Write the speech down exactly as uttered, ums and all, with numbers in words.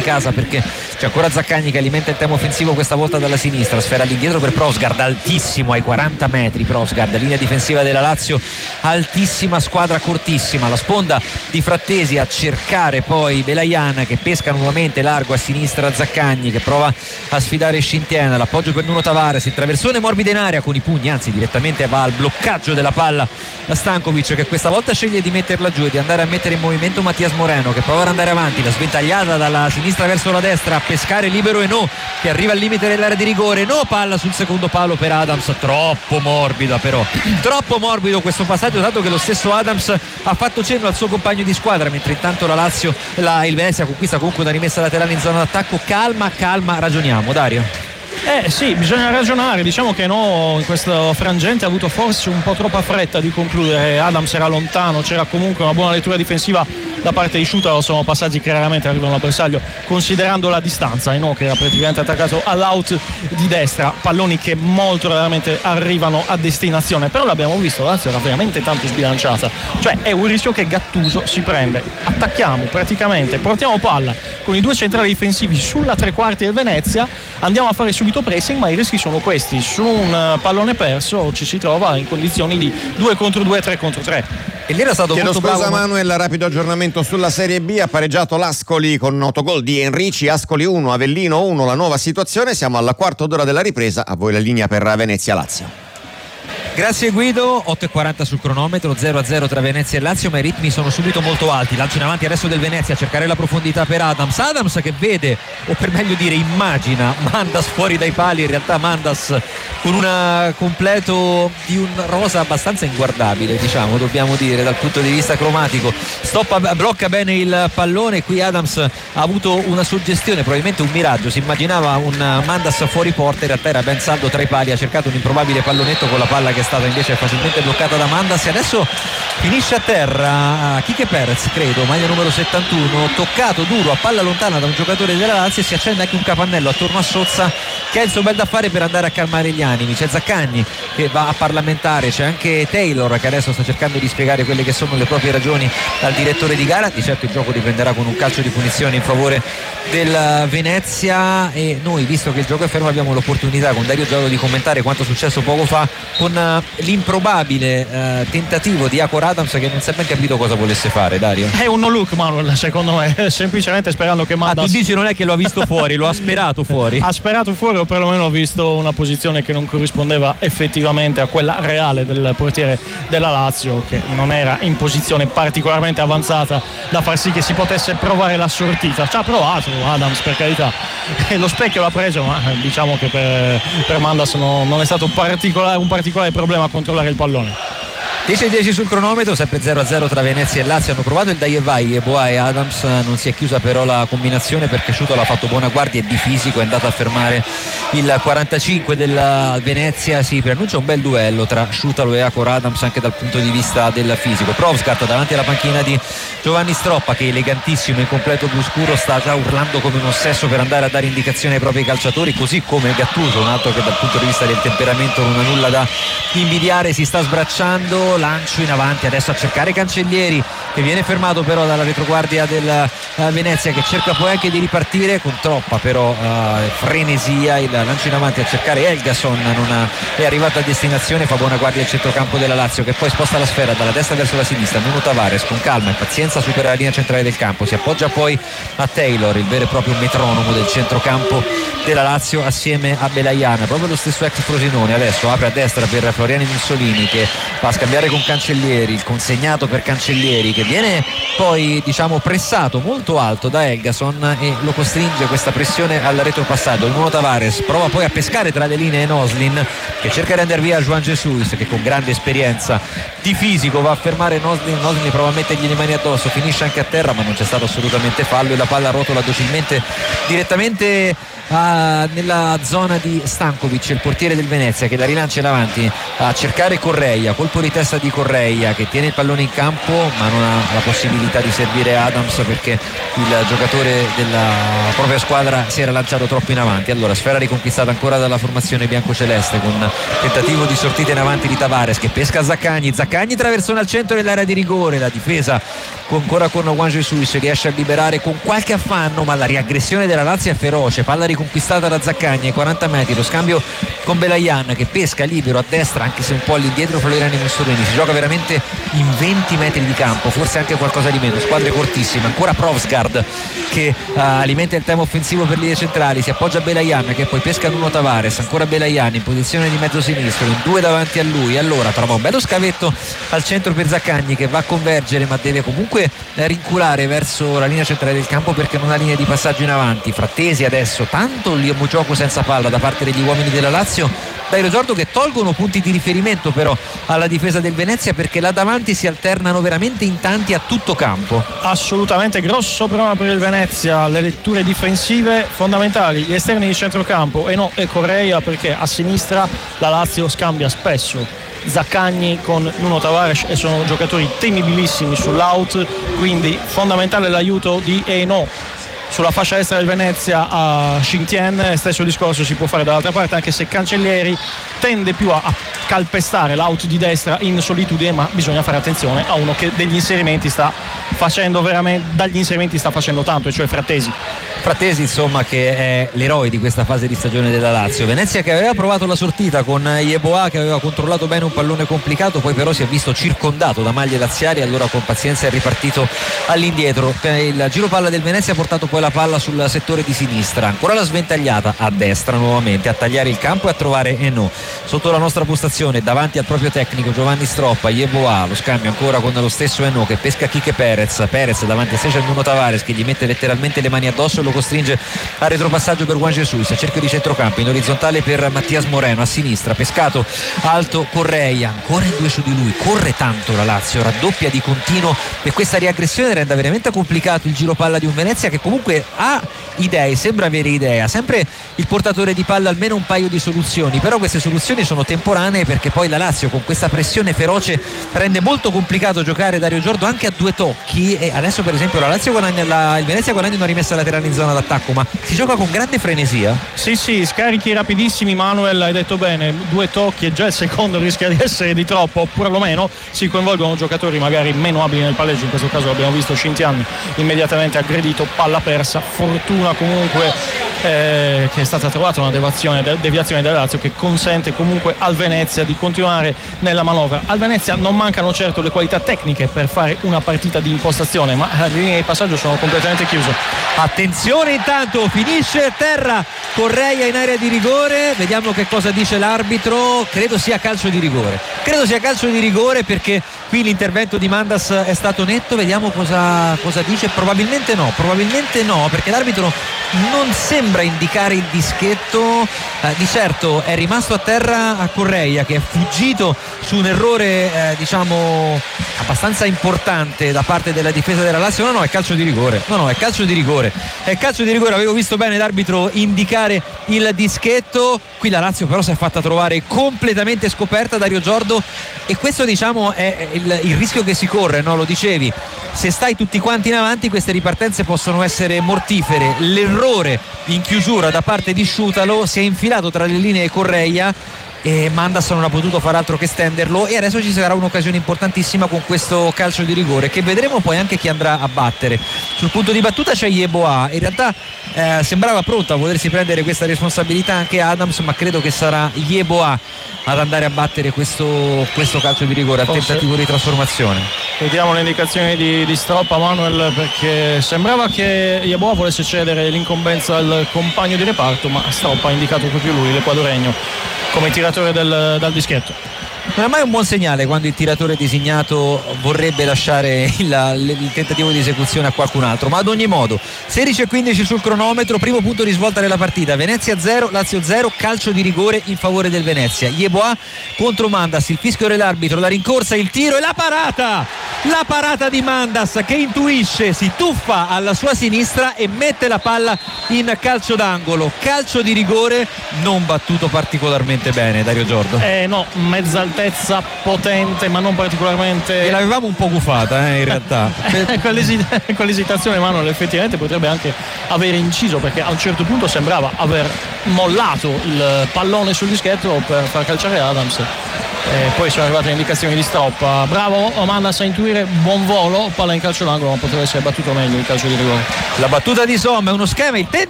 casa, perché c'è ancora Zaccagni che alimenta il tema offensivo, questa volta dalla sinistra, sfera all'indietro per Prosgard, altissimo ai quaranta metri Prosgard, linea difensiva della Lazio altissima, squadra cortissima, la sponda di Frattesi a cercare poi Belayan che pesca nuovamente largo a sinistra, Zaccagni che prova a sfidare Scintiena, l'appoggio per Nuno Tavares, il traversone morbido in aria con i pugni, anzi direttamente va al bloccaggio della palla da Stankovic, che questa volta sceglie di metterla giù e di andare a mettere in movimento Mattias Moreno, che prova ad andare avanti, la sventagliata dalla sinistra verso la destra, a pescare libero Eno che arriva al limite dell'area di rigore, no, palla sul secondo palo per Adams, troppo morbida però troppo morbido questo passaggio, dato che lo stesso Adams ha fatto cenno al suo compagno di squadra, mentre intanto la Lazio, la, il Venezia conquista comunque una rimessa laterale in zona d'attacco. Calma, calma, ragioniamo, Dario. Eh sì, bisogna ragionare, diciamo che no, in questo frangente ha avuto forse un po' troppa fretta di concludere, Adams era lontano, c'era comunque una buona lettura difensiva da parte di Sciutaro, sono passaggi che raramente arrivano all'avversario considerando la distanza, e no, che era praticamente attaccato all'out di destra, palloni che molto raramente arrivano a destinazione, però l'abbiamo visto, la Lazio era veramente tanto sbilanciata, cioè è un rischio che Gattuso si prende, attacchiamo praticamente, portiamo palla con i due centrali difensivi sulla tre quarti del Venezia, andiamo a fare subito pressing, ma i rischi sono questi, su un pallone perso ci si trova in condizioni di due contro due, tre contro tre. E lì era stato Chiedo molto scusa bravo Manuel, rapido aggiornamento sulla Serie B, ha pareggiato l'Ascoli con un autogol di Enrici, Ascoli uno, Avellino uno, la nuova situazione, siamo alla quarta d'ora della ripresa, a voi la linea per Venezia-Lazio. Grazie Guido, otto e quaranta sul cronometro, zero a zero tra Venezia e Lazio, ma i ritmi sono subito molto alti. Lancio in avanti adesso del Venezia a cercare la profondità per Adams. Adams che vede, o per meglio dire immagina, Mandas fuori dai pali, in realtà Mandas con un completo di un rosa abbastanza inguardabile, diciamo, dobbiamo dire, dal punto di vista cromatico. Stoppa, blocca bene il pallone, qui Adams ha avuto una suggestione, probabilmente un miraggio, si immaginava un Mandas fuori porta, in realtà era ben saldo tra i pali, ha cercato un improbabile pallonetto con la palla che è stata invece facilmente bloccata da Mandas, e adesso finisce a terra Quique Perez, credo, maglia numero settantuno, toccato duro a palla lontana da un giocatore della Lazio, e si accende anche un capannello attorno a Sozza che ha il suo bel da fare per andare a calmare gli animi. C'è Zaccagni che va a parlamentare, c'è anche Taylor che adesso sta cercando di spiegare quelle che sono le proprie ragioni al direttore di gara. Di certo il gioco riprenderà con un calcio di punizione in favore del Venezia, e noi, visto che il gioco è fermo, abbiamo l'opportunità con Dario Giallo di commentare quanto successo poco fa con l'improbabile eh, tentativo di Akor Adams, che non si è ben capito cosa volesse fare. Dario, è un no look Manuel, secondo me, semplicemente sperando che Mandas... Ah, tu dici non è che lo ha visto fuori, lo ha sperato fuori ha sperato fuori, o perlomeno ha visto una posizione che non corrispondeva effettivamente a quella reale del portiere della Lazio, che non era in posizione particolarmente avanzata da far sì che si potesse provare la sortita. Ci ha provato Adams, per carità, e lo specchio l'ha preso, ma diciamo che per, per Mandas no, non è stato particolare, un particolare problema a controllare il pallone. dieci e dieci sul cronometro, sempre zero a zero tra Venezia e Lazio. Hanno provato il dai e vai, Yeboah e Adams, non si è chiusa però la combinazione, perché Sciutaro ha fatto buona guardia e di fisico è andato a fermare il quarantacinque del Venezia. Si preannuncia un bel duello tra Sciutaro e Akor Adams anche dal punto di vista del fisico. Prosgard davanti alla panchina di Giovanni Stroppa, che elegantissimo in completo blu scuro sta già urlando come un ossesso per andare a dare indicazioni ai propri calciatori, così come Gattuso, un altro che dal punto di vista del temperamento non ha nulla da invidiare, si sta sbracciando. Lancio in avanti adesso a cercare Cancellieri, che viene fermato però dalla retroguardia del uh, Venezia, che cerca poi anche di ripartire con troppa però uh, frenesia. Il lancio in avanti a cercare Helgason non ha, è arrivato a destinazione, fa buona guardia il centrocampo della Lazio, che poi sposta la sfera dalla destra verso la sinistra. Nuno Tavares con calma e pazienza supera la linea centrale del campo, si appoggia poi a Taylor, il vero e proprio metronomo del centrocampo della Lazio, assieme a Belayan, proprio lo stesso ex Frosinone. Adesso apre a destra per Floriani Mussolini, che va a scambiare con Cancellieri, il consegnato per Cancellieri, che viene poi diciamo pressato molto alto da Helgason e lo costringe questa pressione al retropassaggio. Il Nuno Tavares prova poi a pescare tra le linee Noslin, che cerca di andare via Juan Jesus, che con grande esperienza di fisico va a fermare Noslin. Noslin prova a mettergli le mani addosso, finisce anche a terra, ma non c'è stato assolutamente fallo e la palla rotola docilmente direttamente uh, nella zona di Stankovic, il portiere del Venezia, che la rilancia in avanti a cercare Correia, colpo di testa di Correia che tiene il pallone in campo ma non ha la possibilità di servire Adams perché il giocatore della propria squadra si era lanciato troppo in avanti. Allora sfera riconquistata ancora dalla formazione biancoceleste con tentativo di sortita in avanti di Tavares che pesca Zaccagni, Zaccagni traversone al centro dell'area di rigore, la difesa ancora con Juan Jesus riesce a liberare con qualche affanno, ma la riaggressione della Lazio è feroce, palla riconquistata da Zaccagni ai quaranta metri, lo scambio con Belayan che pesca libero a destra anche se un po' all'indietro fra Lorani e Mussolini, si gioca veramente in venti metri di campo, forse anche qualcosa di meno, squadre cortissime, ancora Provsgaard che uh, alimenta il tema offensivo per linee centrali, si appoggia a Belayan che poi pesca Nuno Tavares, ancora Belayan in posizione di mezzo sinistro, in due davanti a lui, allora trova un bello scavetto al centro per Zaccagni che va a convergere ma deve comunque rinculare verso la linea centrale del campo perché non ha linea di passaggio in avanti. Frattesi adesso, tanto il gioco senza palla da parte degli uomini della Lazio, dai Risordo che tolgono punti di riferimento però alla difesa del Venezia perché là davanti si alternano veramente in tanti a tutto campo. Assolutamente grosso problema per il Venezia, le letture difensive fondamentali, gli esterni di centrocampo e no e Correia perché a sinistra la Lazio scambia spesso Zaccagni con Nuno Tavares e sono giocatori temibilissimi sull'out, quindi fondamentale l'aiuto di Eno sulla fascia destra del Venezia a Xintien, stesso discorso si può fare dall'altra parte anche se Cancellieri tende più a, a calpestare l'out di destra in solitudine, ma bisogna fare attenzione a uno che degli inserimenti sta facendo veramente, dagli inserimenti sta facendo tanto, e cioè Frattesi. Frattesi insomma che è l'eroe di questa fase di stagione della Lazio. Venezia che aveva provato la sortita con Yeboah che aveva controllato bene un pallone complicato, poi però si è visto circondato da maglie laziali, allora con pazienza è ripartito all'indietro. Il giro palla del Venezia ha portato poi la palla sul settore di sinistra, ancora la sventagliata a destra nuovamente a tagliare il campo e a trovare Eno sotto la nostra postazione davanti al proprio tecnico Giovanni Stroppa. Yeboah, lo scambio ancora con lo stesso Eno che pesca Quique Perez, Perez davanti a sé c'è Nuno Tavares che gli mette letteralmente le mani addosso e lo costringe al retropassaggio per Juan Jesus, a cerchio di centrocampo in orizzontale per Mattias Moreno, a sinistra pescato alto Correia, ancora in due su di lui, corre tanto la Lazio, raddoppia di continuo e questa riaggressione rende veramente complicato il giro palla di un Venezia che comunque ha idee, sembra avere idee, ha sempre il portatore di palla almeno un paio di soluzioni, però queste soluzioni sono temporanee perché poi la Lazio con questa pressione feroce rende molto complicato giocare Dario Giordo anche a due tocchi, e adesso per esempio la Lazio guadagna, la, il Venezia guadagna una rimessa laterale in zona d'attacco, ma si gioca con grande frenesia. Sì sì, scarichi rapidissimi, Manuel, hai detto bene, due tocchi e già il secondo rischia di essere di troppo, oppure almeno si coinvolgono giocatori magari meno abili nel palleggio, in questo caso abbiamo visto Xintien immediatamente aggredito, palla persa, fortuna comunque eh, che è stata trovata una deviazione, deviazione del Lazio che consente comunque al Venezia di continuare nella manovra. Al Venezia non mancano certo le qualità tecniche per fare una partita di impostazione, ma le linee di passaggio sono completamente chiuse. Attenzione, intanto finisce a terra Correia in area di rigore, vediamo che cosa dice l'arbitro, credo sia calcio di rigore credo sia calcio di rigore perché qui l'intervento di Mandas è stato netto, vediamo cosa, cosa dice, probabilmente no probabilmente no perché l'arbitro non sembra indicare il dischetto, eh, di certo è rimasto a terra a Correia che è fuggito su un errore eh, diciamo abbastanza importante da parte della difesa della Lazio. No no è calcio di rigore no no è calcio di rigore è calcio di rigore, avevo visto bene l'arbitro indicare il dischetto, qui la Lazio però si è fatta trovare completamente scoperta Dario Giordo e questo diciamo è il, il rischio che si corre, no? Lo dicevi, se stai tutti quanti in avanti queste ripartenze possono essere mortifere. L'errore in chiusura da parte di Sciutalo, si è infilato tra le linee Correia e Mandas non ha potuto far altro che stenderlo e adesso ci sarà un'occasione importantissima con questo calcio di rigore che vedremo poi anche chi andrà a battere. Sul punto di battuta c'è Yeboah, in realtà eh, sembrava pronto a volersi prendere questa responsabilità anche Adams, ma credo che sarà Yeboah ad andare a battere questo, questo calcio di rigore al tentativo di trasformazione. Vediamo le indicazioni di, di Stroppa, Manuel, perché sembrava che Yeboah volesse cedere l'incombenza al compagno di reparto, ma Stroppa ha indicato proprio lui, l'equadoregno, come tiratore del, dal dischetto. Non è mai un buon segnale quando il tiratore designato vorrebbe lasciare il, il tentativo di esecuzione a qualcun altro, ma ad ogni modo sedici e quindici sul cronometro, primo punto di svolta della partita, Venezia zero, Lazio zero, calcio di rigore in favore del Venezia. Yeboah contro Mandas, il fischio dell'arbitro, la rincorsa, il tiro e la parata la parata di Mandas che intuisce, si tuffa alla sua sinistra e mette la palla in calcio d'angolo, calcio di rigore non battuto particolarmente bene, Dario Giordo. Eh no, mezza altezza potente ma non particolarmente, e l'avevamo un po' gufata eh, in realtà. Quell'esit- quell'esitazione Manuel effettivamente potrebbe anche aver inciso, perché a un certo punto sembrava aver mollato il pallone sul dischetto per far calciare Adams. E poi sono arrivate le indicazioni di stop. Bravo Mandas a intuire, buon volo, palla in calcio d'angolo, ma poteva essere battuto meglio il calcio di rigore. La battuta di Somma è uno schema, il, te-